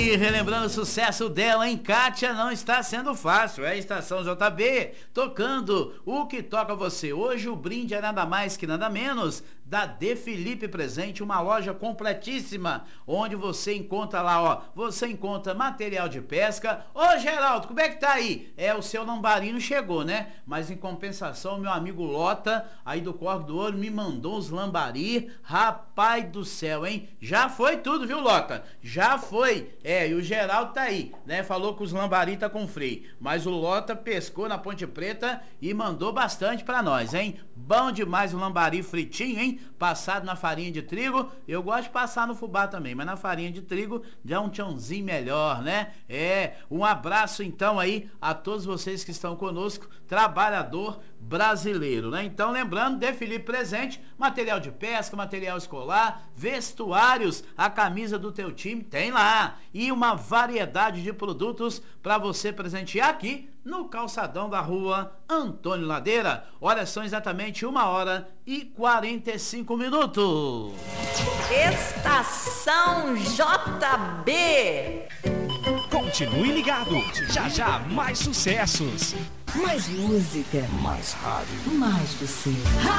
E relembrando o sucesso dela, hein? Kátia, não está sendo fácil. É a Estação JB tocando o que toca você. Hoje o brinde é nada mais que nada menos da De Felipe Presente, uma loja completíssima, onde você encontra lá, ó, você encontra material de pesca. Ô Geraldo, como é que tá aí? O seu lambarino chegou, né? Mas em compensação, meu amigo Lota, aí do Corvo do Ouro, me mandou uns lambari. Rapaz do céu, hein? Já foi tudo, viu, Lota? Já foi. E o Geraldo tá aí, né? Falou que os lambari tá com freio, mas o Lota pescou na Ponte Preta e mandou bastante pra nós, hein? Bom demais o lambari fritinho, hein? Passado na farinha de trigo. Eu gosto de passar no fubá também, mas na farinha de trigo já é um tchãozinho melhor, né? Um abraço então aí a todos vocês que estão conosco, trabalhador brasileiro, né? Então lembrando, De Felipe Presente, material de pesca, material escolar, vestuários, a camisa do teu time tem lá, e uma variedade de produtos para você presentear aqui no calçadão da rua Antônio Ladeira. Olha, são exatamente 1h45. Estação JB. Continue ligado, já já mais sucessos. Mais música. Mais rádio. Mais você.